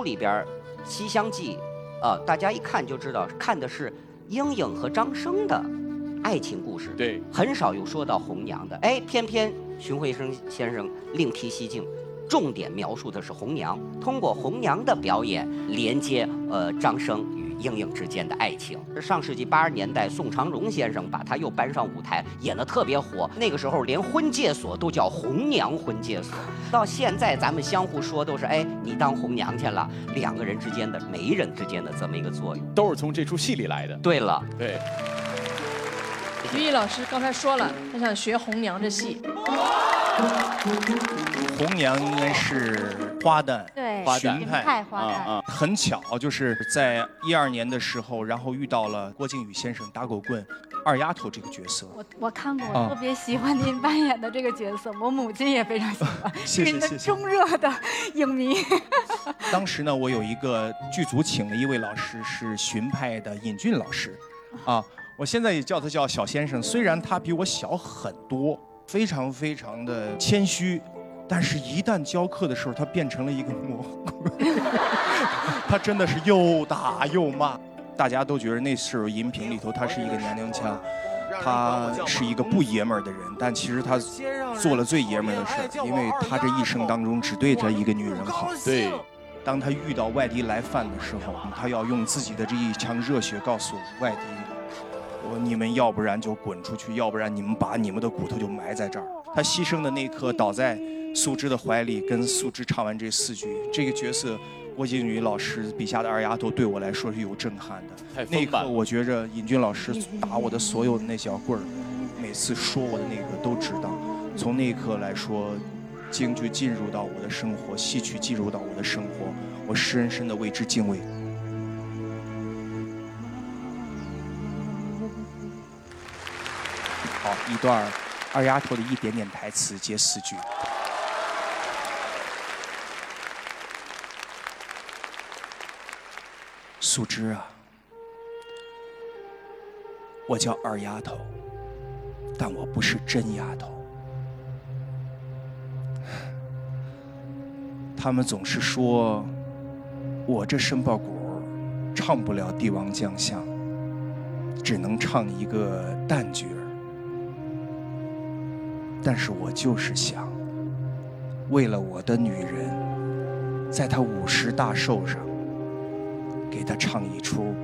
书里边《西厢记》大家一看就知道看的是莺莺和张生的爱情故事， 对， 很少有说到红娘的。哎，偏偏荀慧生先生另辟蹊径，重点描述的是红娘，通过红娘的表演连接张生与莺莺之间的爱情。上世纪80年代，宋长荣先生把他又搬上舞台，演得特别火。那个时候连婚介所都叫红娘婚介所。到现在咱们相互说都是哎，你当红娘去了，两个人之间的媒人之间的这么一个作用， 都是从这出戏里来的。 对了， 对。 于毅老师刚才说了，他想学红娘这戏。 红娘应该是花旦， 对， 荀派花旦。 很巧，就是在12年的时候，然后遇到了郭靖宇先生打狗棍二丫头这个角色。 我看过，我特别喜欢您扮演的这个角色，我母亲也非常喜欢， 谢谢是您的中热的影迷。 当时呢，我有一个剧组请了一位老师，是荀派的尹俊老师，我现在也叫他叫小先生，虽然他比我小很多，非常非常的谦虚，但是一旦教课的时候，他变成了一个蘑菇，他真的是又打又骂，大家都觉得那时候银屏里头他是一个娘娘腔，他是一个不爷们儿的人，但其实他做了最爷们儿的事儿，因为他这一生当中只对这一个女人好。 对。 当他遇到外敌来犯的时候，他要用自己的这一腔热血告诉外敌。你们要不然就滚出去，要不然你们把你们的骨头就埋在这儿。他牺牲的那一刻，倒在素芝的怀里，跟素芝唱完这4句。这个角色，郭靖宇老师笔下的二丫头，对我来说是有震撼的。那一刻，我觉着尹俊老师打我的所有的那小棍儿，每次说我的那个都知道。从那一刻来说，京剧进入到我的生活，戏曲进入到我的生活，我深深的为之敬畏。好，一段二丫头的一点点台词接4句。素芝啊，我叫二丫头，但我不是真丫头。他们总是说我这身包骨唱不了帝王将相，只能唱一个旦角儿。但是我就是想，为了我的女人，在她50大寿上，给她唱一出